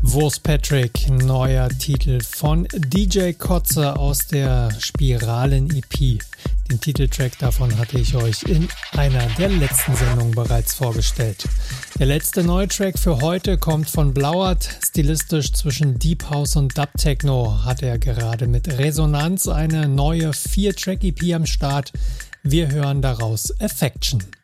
Wurst Patrick, neuer Titel von DJ Kotze aus der Spiralen-EP. Den Titeltrack davon hatte ich euch in einer der letzten Sendungen bereits vorgestellt. Der letzte neue Track für heute kommt von Blauert. Stilistisch zwischen Deep House und Dub Techno hat er gerade mit Resonanz eine neue 4-Track-EP am Start. Wir hören daraus Affection.